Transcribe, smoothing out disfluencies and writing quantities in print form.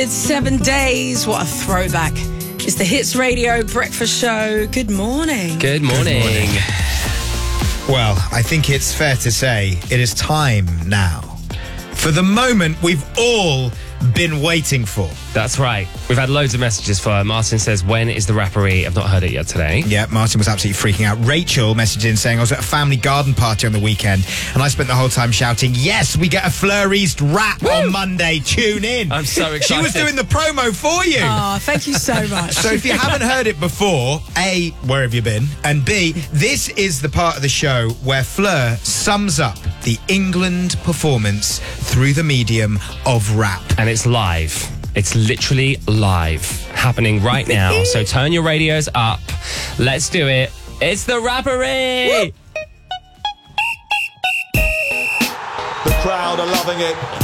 It's 7 days. What a throwback. It's the Hits Radio Breakfast Show. Good morning. Good morning. Well, I think it's fair to say it is time now for the moment we've all been waiting for. That's right. We've had loads of messages for Martin says, when is the rapparee? I've not heard it yet today. Yeah, Martin was absolutely freaking out. Rachel messaged in saying, I was at a family garden party on the weekend and I spent the whole time shouting, yes, we get a Fleur East rap on Monday. Tune in. I'm so excited. She was doing the promo for you. Oh, thank you so much. So if you haven't heard it before, A, where have you been? And B, this is the part of the show where Fleur sums up the England performance through the medium of rap. And it's live. It's literally live, happening right now. So turn your radios up. Let's do it. It's the rapparee. The crowd are loving it.